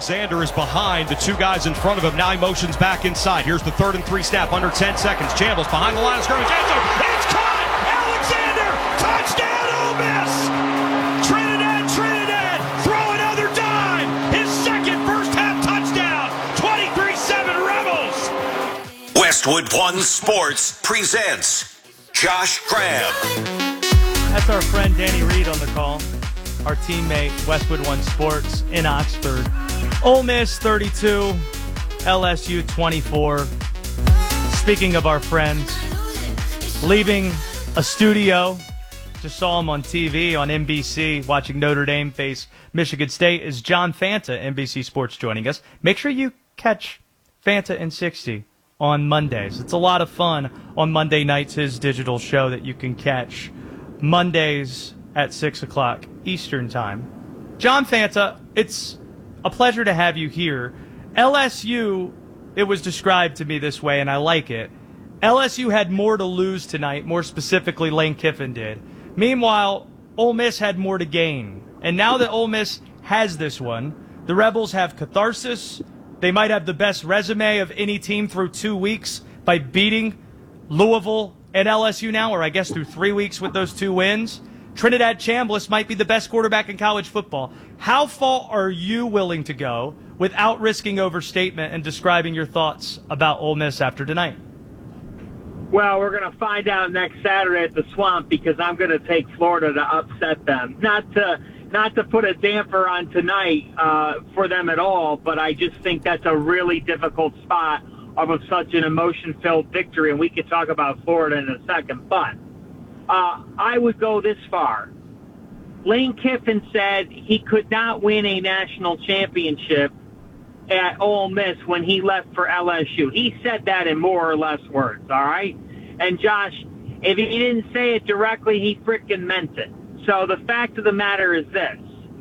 Alexander is behind the two guys in front of him. Now he motions back inside. Here's the 3rd and 3 snap, under 10 seconds. Chambliss behind the line of scrimmage. It's caught! Alexander! Touchdown, Ole Miss! Trinidad, throw another dime! His second first-half touchdown! 23-7 Rebels! Westwood One Sports presents Josh Graham. That's our friend Danny Reed on the call. Our teammate, Westwood One Sports in Oxford. Ole Miss 32, LSU 24. Speaking of our friends, leaving a studio, just saw him on TV on NBC watching Notre Dame face Michigan State, is John Fanta, NBC Sports, joining us. Make sure you catch Fanta in 60 on Mondays. It's a lot of fun on Monday nights, his digital show that you can catch Mondays at 6 o'clock Eastern Time. John Fanta, it's a pleasure to have you here. LSU, it was described to me this way, and I like it. LSU had more to lose tonight, more specifically Lane Kiffin did. Meanwhile, Ole Miss had more to gain. And now that Ole Miss has this one, the Rebels have catharsis. They might have the best resume of any team through 2 weeks by beating Louisville and LSU now, or I guess through 3 weeks with those 2 wins. Trinidad Chambliss might be the best quarterback in college football. How far are you willing to go without risking overstatement and describing your thoughts about Ole Miss after tonight? Well, we're going to find out next Saturday at the Swamp, because I'm going to take Florida to upset them. Not to put a damper on tonight for them at all, but I just think that's a really difficult spot of such an emotion-filled victory, and we could talk about Florida in a second. But I would go this far. Lane Kiffin said he could not win a national championship at Ole Miss when he left for LSU. He said that in more or less words, all right? And, Josh, if he didn't say it directly, he frickin' meant it. So the fact of the matter is this.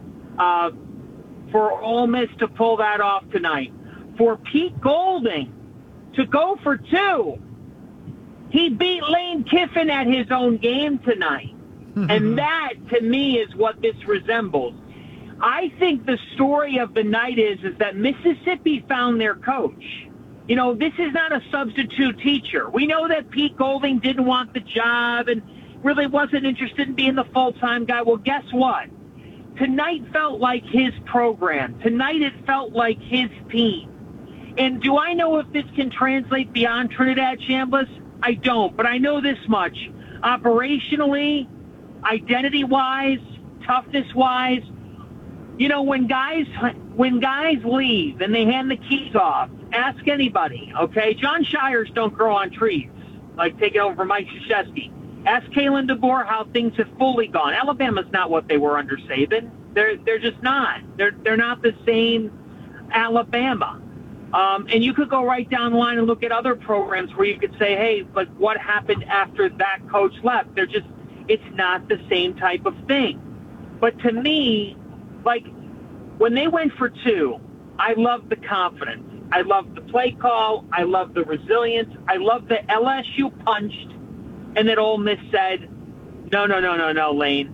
For Ole Miss to pull that off tonight, for Pete Golding to go for 2, he beat Lane Kiffin at his own game tonight. And that, to me, is what this resembles. I think the story of the night is that Mississippi found their coach. You know, this is not a substitute teacher. We know that Pete Golding didn't want the job and really wasn't interested in being the full-time guy. Well, guess what? Tonight felt like his program. Tonight it felt like his team. And do I know if this can translate beyond Trinidad Chambliss? I don't, but I know this much. Operationally, identity-wise, toughness-wise, you know, when guys leave and they hand the keys off, ask anybody, okay? John Shires don't grow on trees, like taking over from Mike Krzyzewski. Ask Kalen DeBoer how things have fully gone. Alabama's not what they were under Saban. They're just not. They're not the same Alabama. And you could go right down the line and look at other programs where you could say, hey, but what happened after that coach left? It's not the same type of thing. But to me, like, when they went for 2, I loved the confidence. I loved the play call. I loved the resilience. I loved that LSU punched and that Ole Miss said, no, Lane.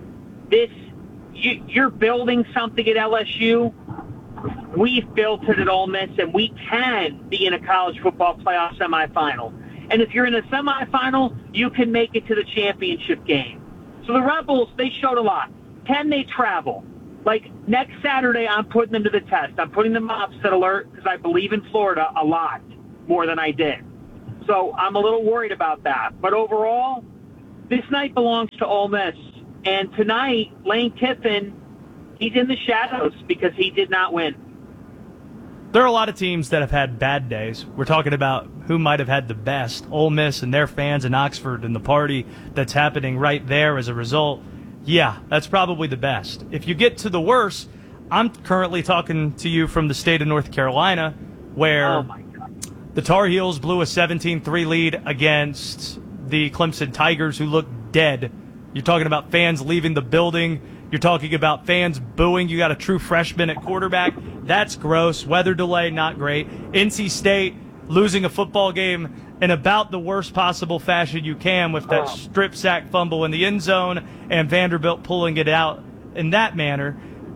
You're building something at LSU. We've built it at Ole Miss, and we can be in a college football playoff semifinal. And if you're in the semifinal, you can make it to the championship game. So the Rebels, they showed a lot. Can they travel? Like, next Saturday, I'm putting them to the test. I'm putting them on upset alert because I believe in Florida a lot more than I did. So I'm a little worried about that. But overall, this night belongs to Ole Miss. And tonight, Lane Kiffin, he's in the shadows because he did not win. There are a lot of teams that have had bad days. We're talking about who might have had the best. Ole Miss and their fans in Oxford and the party that's happening right there as a result. Yeah, that's probably the best. If you get to the worst, I'm currently talking to you from the state of North Carolina, where the Tar Heels blew a 17-3 lead against the Clemson Tigers, who looked dead. You're talking about fans leaving the building. You're talking about fans booing. You got a true freshman at quarterback. That's gross. Weather delay, not great. NC State losing a football game in about the worst possible fashion you can with that strip sack fumble in the end zone and Vanderbilt pulling it out in that manner.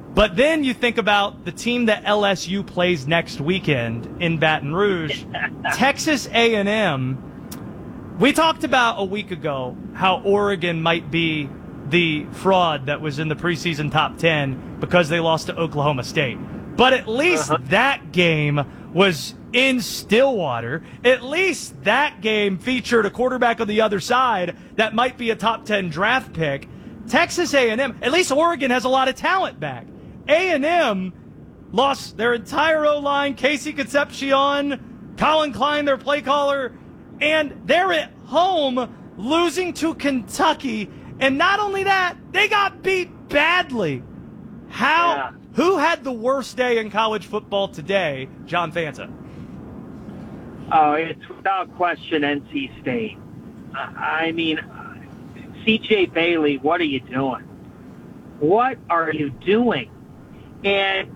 But then you think about the team that LSU plays next weekend in Baton Rouge, Texas A&M. We talked about a week ago how Oregon might be the fraud that was in the preseason top 10 because they lost to Oklahoma State. But at least that game was in Stillwater. At least that game featured a quarterback on the other side that might be a top 10 draft pick. Texas A&M, at least Oregon has a lot of talent back. A&M lost their entire O-line, Casey Concepcion, Colin Klein, their play caller, and they're at home losing to Kentucky. And not only that, they got beat badly. Who had the worst day in college football today, John Fanta? Oh, it's without question NC State. I mean, C.J. Bailey, what are you doing? What are you doing? And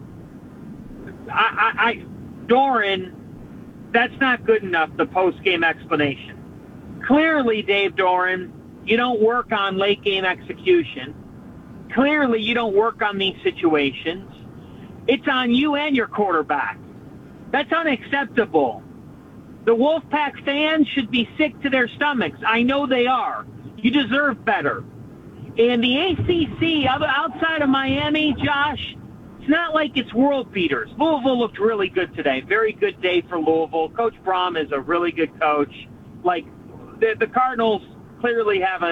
Doran, that's not good enough, the post-game explanation. Clearly, Dave Doran, you don't work on late-game execution. Clearly, you don't work on these situations. It's on you and your quarterback. That's unacceptable. The Wolfpack fans should be sick to their stomachs. I know they are. You deserve better. And the ACC, outside of Miami, Josh, it's not like it's world beaters. Louisville looked really good today. Very good day for Louisville. Coach Braum is a really good coach. Like, the Cardinals clearly have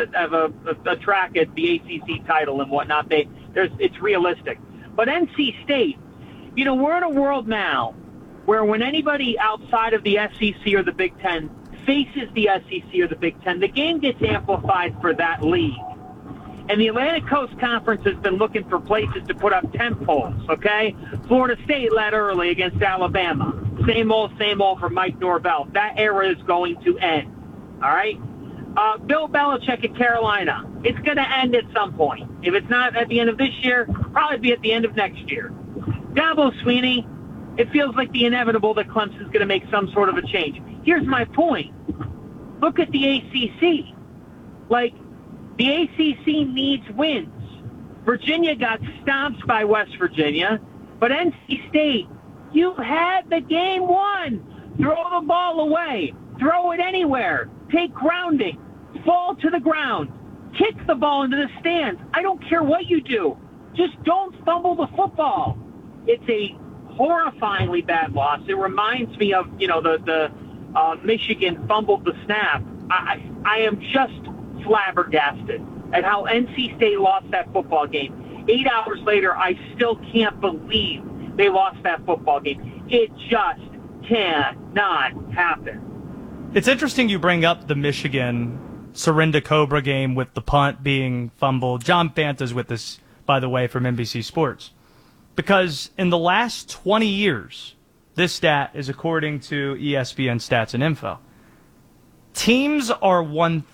a track at the ACC title and whatnot. It's realistic. But NC State, we're in a world now where when anybody outside of the SEC or the Big Ten faces the SEC or the Big Ten, the game gets amplified for that league. And the Atlantic Coast Conference has been looking for places to put up tent poles, okay? Florida State led early against Alabama. Same old for Mike Norvell. That era is going to end, all right? Bill Belichick at Carolina. It's going to end at some point. If it's not at the end of this year, probably be at the end of next year. Dabo Swinney, it feels like the inevitable that Clemson's going to make some sort of a change. Here's my point. Look at the ACC. Like, the ACC needs wins. Virginia got stomped by West Virginia, but NC State, you had the game won. Throw the ball away. Throw it anywhere. Take grounding. Fall to the ground. Kick the ball into the stands. I don't care what you do. Just don't fumble the football. It's a horrifyingly bad loss. It reminds me of, the Michigan fumbled the snap. I am just flabbergasted at how NC State lost that football game. 8 hours later, I still can't believe they lost that football game. It just cannot happen. It's interesting you bring up the Michigan Serinda Cobra game with the punt being fumbled. John Fanta's with us, by the way, from NBC Sports. Because in the last 20 years, this stat is according to ESPN Stats and Info, teams are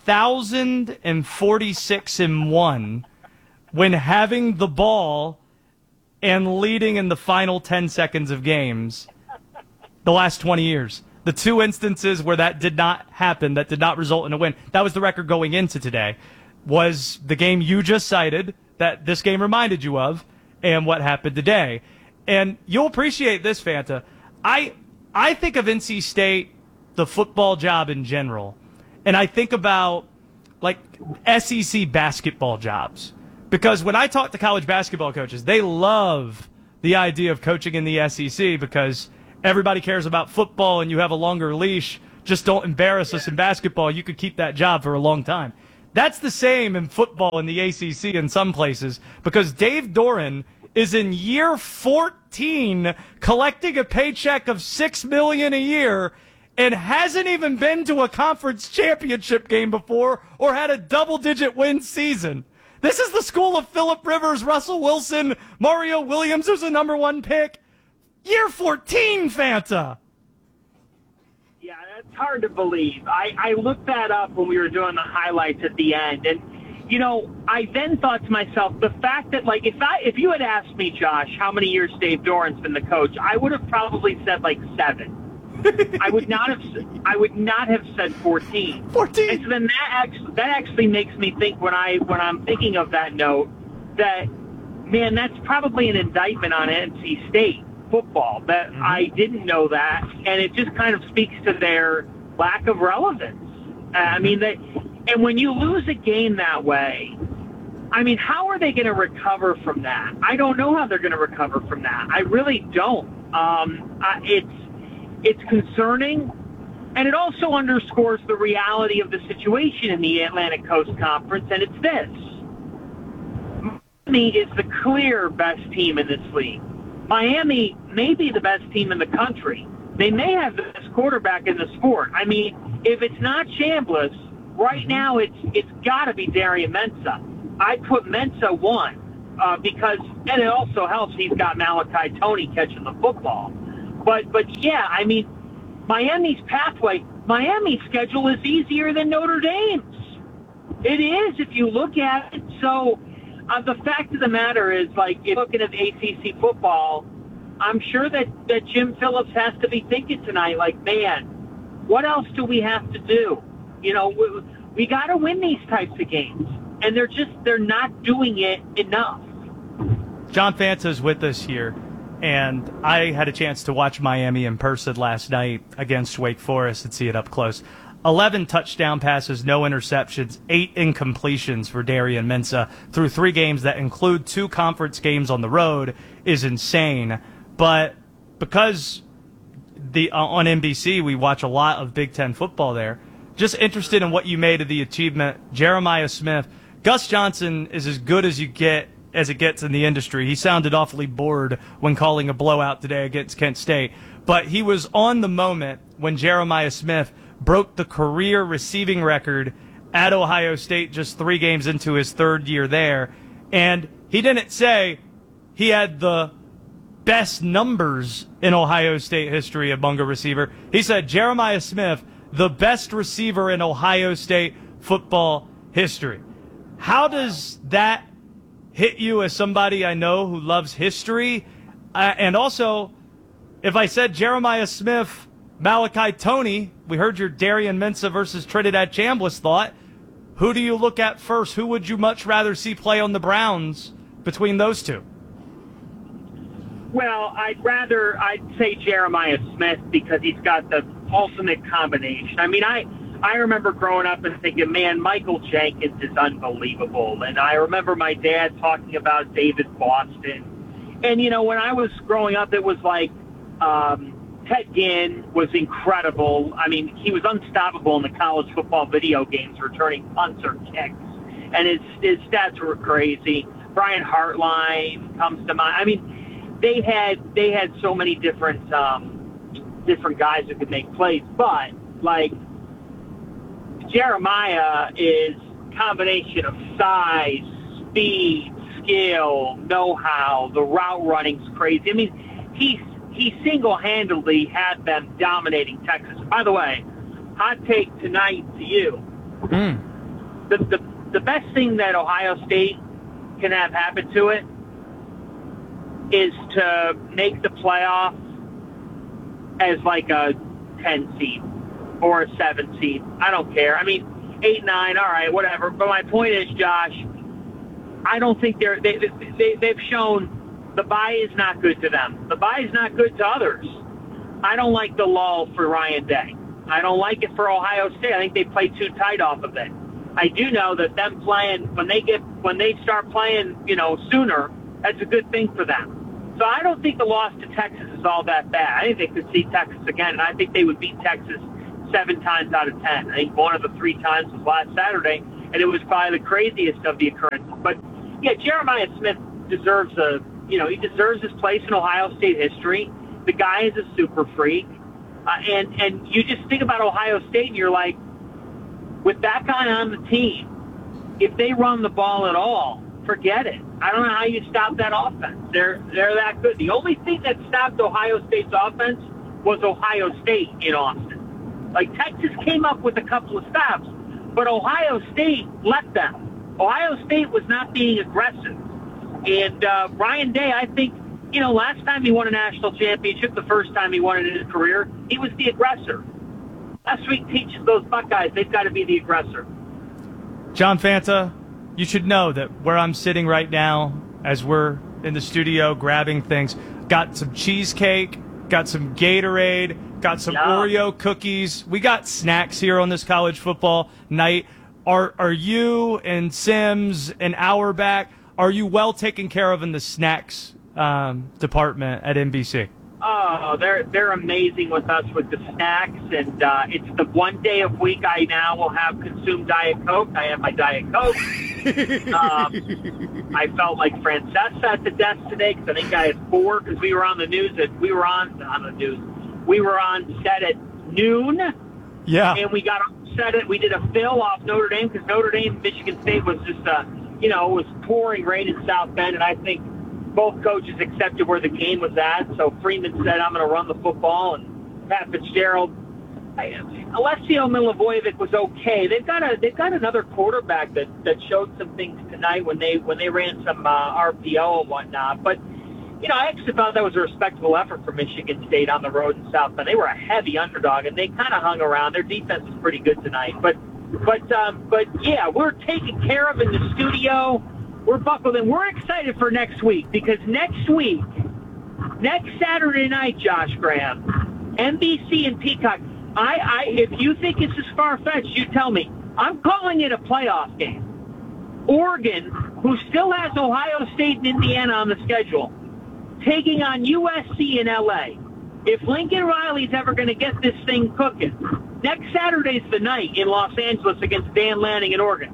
1,046-1 when having the ball and leading in the final 10 seconds of games the last 20 years. The two instances where that did not happen, that did not result in a win, that was the record going into today, was the game you just cited, that this game reminded you of, and what happened today. And you'll appreciate this, Fanta. I think of NC State, the football job in general, and I think about, like, SEC basketball jobs. Because when I talk to college basketball coaches, they love the idea of coaching in the SEC because everybody cares about football and you have a longer leash. Just don't embarrass us in basketball. You could keep that job for a long time. That's the same in football in the ACC in some places because Dave Doran is in year 14 collecting a paycheck of $6 million a year and hasn't even been to a conference championship game before or had a double-digit win season. This is the school of Phillip Rivers, Russell Wilson, Mario Williams, who's a number one pick. Year 14, Fanta. Yeah, that's hard to believe. I looked that up when we were doing the highlights at the end, and I then thought to myself, the fact that, like, if you had asked me, Josh, how many years Dave Doran's been the coach, I would have probably said like 7. I would not have said 14. 14. And so then that actually makes me think when I'm thinking of that note that man, that's probably an indictment on NC State football. That I didn't know that, and it just kind of speaks to their lack of relevance. I mean, and when you lose a game that way, I mean, how are they going to recover from that? I don't know how they're going to recover from that. I really don't. It's concerning, and it also underscores the reality of the situation in the Atlantic Coast Conference, and it's this. Miami is the clear best team in this league. Miami may be the best team in the country. They may have the best quarterback in the sport. I mean, if it's not Chambliss, right now it's got to be Darian Mensah. I put Mensah 1 because, and it also helps he's got Malachi Toney catching the football. But yeah, I mean, Miami's schedule is easier than Notre Dame's. It is if you look at it. So the fact of the matter is, like, if looking at ACC football, I'm sure that Jim Phillips has to be thinking tonight, like, man, what else do we have to do? You know, we got to win these types of games, and they're not doing it enough. John Fanta's with us here, and I had a chance to watch Miami in person last night against Wake Forest and see it up close. 11 touchdown passes, no interceptions, 8 incompletions for Darian Mensah through 3 games that include 2 conference games on the road is insane. But because on NBC we watch a lot of Big Ten football there, just interested in what you made of the achievement. Jeremiah Smith, Gus Johnson is as good as it gets in the industry. He sounded awfully bored when calling a blowout today against Kent State. But he was on the moment when Jeremiah Smith broke the career receiving record at Ohio State just 3 games into his 3rd year there. And he didn't say he had the best numbers in Ohio State history among a receiver. He said Jeremiah Smith, the best receiver in Ohio State football history. How does that hit you as somebody I know who loves history? And also, if I said Jeremiah Smith, Malachi Toney, we heard your Darian Mensah versus Trinidad Chambliss thought. Who do you look at first? Who would you much rather see play on the Browns between those two? Well, I'd say Jeremiah Smith because he's got the ultimate combination. I mean, I remember growing up and thinking, man, Michael Jenkins is unbelievable. And I remember my dad talking about David Boston. And, you know, when I was growing up, it was like Ted Ginn was incredible. I mean, he was unstoppable in the college football video games, returning punts or kicks. And his stats were crazy. Brian Hartline comes to mind. I mean, they had so many different guys who could make plays, but like Jeremiah is a combination of size, speed, skill, know-how. The route running's crazy. I mean, he single-handedly had them dominating Texas. By the way, hot take tonight to you. The best thing that Ohio State can have happen to it is to make the playoff as like a 10 seed or a 7 seed. I don't care. I mean, 8, 9, all right, whatever. But my point is, Josh, I don't think they've shown the bye is not good to them. The bye is not good to others. I don't like the lull for Ryan Day. I don't like it for Ohio State. I think they play too tight off of it. I do know that them playing when they start playing, you know, sooner, that's a good thing for them. So I don't think the loss to Texas is all that bad. I think they could see Texas again, and I think they would beat Texas 7 times out of 10. I think one of the 3 times was last Saturday, and it was probably the craziest of the occurrences. But yeah, Jeremiah Smith deserves he deserves his place in Ohio State history. The guy is a super freak, and you just think about Ohio State, and you're like, with that guy on the team, if they run the ball at all, forget it. I don't know how you stop that offense. They're that good. The only thing that stopped Ohio State's offense was Ohio State in Austin. Like, Texas came up with a couple of stops, but Ohio State let them. Ohio State was not being aggressive. And Ryan Day, I think, you know, last time he won a national championship, the first time he won it in his career, he was the aggressor. Last week teaches those Buckeyes they've got to be the aggressor. John Fanta, you should know that where I'm sitting right now as we're in the studio grabbing things. Got some cheesecake, got some Gatorade, got some Oreo cookies. We got snacks here on this college football night. Are you and Sims and Auerbach, are you well taken care of in the snacks department at NBC? Oh, they're amazing with us with the snacks, and it's the one day a week I now will have consumed Diet Coke. I have my Diet Coke. I felt like Francesca at the desk today because I think I had 4 because we were on the news. We were on set at noon. Yeah, and we got set it. We did a fill off Notre Dame because Notre Dame, Michigan State was just it was pouring rain in South Bend, and I think both coaches accepted where the game was at. So Freeman said, I'm going to run the football. And Pat Fitzgerald, Alessio Milivojevic was okay. They've got another quarterback that showed some things tonight when they ran some RPO and whatnot. But, I actually thought that was a respectable effort for Michigan State on the road in South Bend. They were a heavy underdog, and they kind of hung around. Their defense was pretty good tonight. But yeah, we're taken care of in the studio. We're buckled in. We're excited for next week because next Saturday night, Josh Graham, NBC and Peacock. If you think this is far-fetched, you tell me. I'm calling it a playoff game. Oregon, who still has Ohio State and Indiana on the schedule, taking on USC in LA. If Lincoln Riley's ever going to get this thing cooking, next Saturday's the night in Los Angeles against Dan Lanning in Oregon.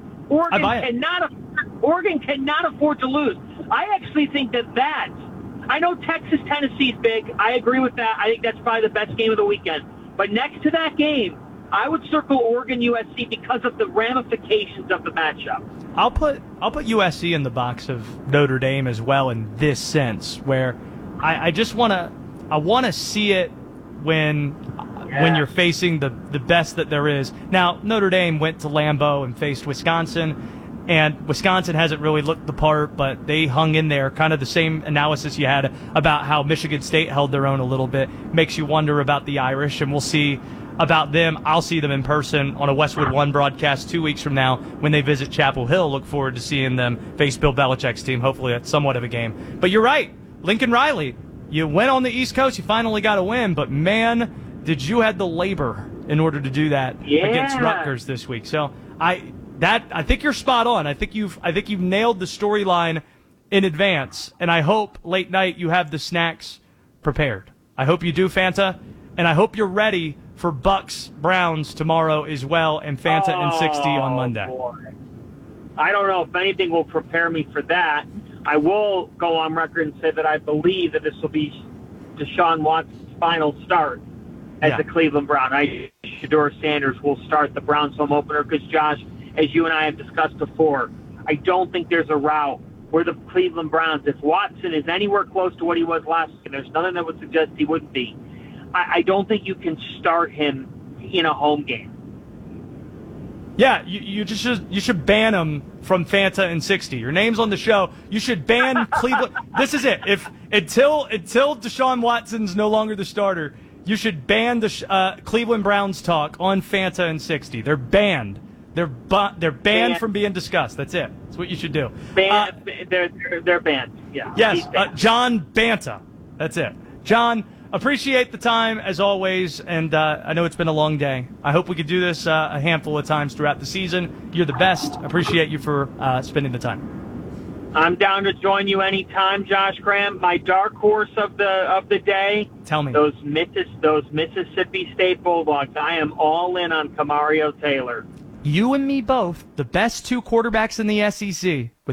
Oregon cannot afford to lose. I actually think that I know Texas-Tennessee's big. I agree with that. I think that's probably the best game of the weekend. But next to that game, I would circle Oregon-USC because of the ramifications of the matchup. I'll put USC in the box of Notre Dame as well in this sense, where I just want to see it when you're facing the best that there is. Now, Notre Dame went to Lambeau and faced Wisconsin. And Wisconsin hasn't really looked the part, but they hung in there. Kind of the same analysis you had about how Michigan State held their own a little bit. Makes you wonder about the Irish, and we'll see about them. I'll see them in person on a Westwood One broadcast 2 weeks from now when they visit Chapel Hill. Look forward to seeing them face Bill Belichick's team. Hopefully that's somewhat of a game. But you're right. Lincoln Riley, you went on the East Coast. You finally got a win. But, man, did you have the labor in order to do that against Rutgers this week. So I think you're spot on. I think you've nailed the storyline in advance, and I hope late night you have the snacks prepared. I hope you do, Fanta, and I hope you're ready for Bucks Browns tomorrow as well, and Fanta and 60 on Monday. Boy. I don't know if anything will prepare me for that. I will go on record and say that I believe that this will be Deshaun Watson's final start as the Cleveland Brown. Shedeur Sanders will start the Browns home opener because, Josh, as you and I have discussed before, I don't think there's a route where the Cleveland Browns, if Watson is anywhere close to what he was last year, there's nothing that would suggest he wouldn't be. I don't think you can start him in a home game. Yeah, you should ban him from Fanta and 60. Your name's on the show. You should ban Cleveland. This is it. Until Deshaun Watson's no longer the starter, you should ban the Cleveland Browns talk on Fanta and 60. They're banned. They're banned from being discussed. That's it. That's what you should do. They're banned. Yeah. Yes, John Banta. That's it. John, appreciate the time as always, and I know it's been a long day. I hope we could do this a handful of times throughout the season. You're the best. Appreciate you for spending the time. I'm down to join you anytime, Josh Graham. My dark horse of the day. Tell me. Those Mississippi State Bulldogs. I am all in on Camario Taylor. You and me both, the best two quarterbacks in the SEC.